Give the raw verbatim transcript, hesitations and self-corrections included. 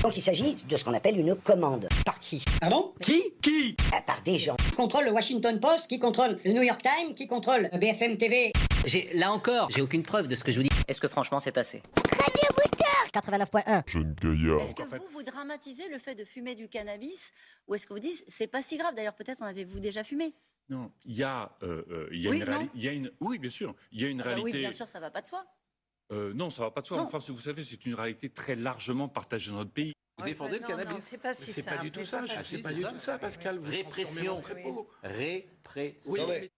Donc il s'agit de ce qu'on appelle une commande. Par qui? Pardon? Qui? Qui? Ah, par des gens. Qui contrôle le Washington Post? Qui contrôle le New York Times? Qui contrôle le B F M T V? J'ai, là encore, j'ai aucune preuve de ce que je vous dis. Est-ce que franchement c'est assez? quatre-vingt-neuf point un. Jeune gaillard. Est-ce que vous, vous dramatisez le fait de fumer du cannabis ou est-ce que vous dites c'est pas si grave? D'ailleurs, peut-être en avez-vous déjà fumé? Non, il y a, euh, euh, il y a Oui, une non réalité. Il y a une, oui, bien sûr, il y a une Ah bah réalité. oui, bien sûr, ça va pas de soi. Euh, non, ça va pas de soi. Non. Enfin, vous savez, c'est une réalité très largement partagée dans notre pays. Vous défendez non, le cannabis? non, c'est pas si C'est pas simple, du tout mais ça. ça je- passe. C'est pas du tout ça, Pascal. Vous transformez Répression. mon propos. Répression. Oui, mais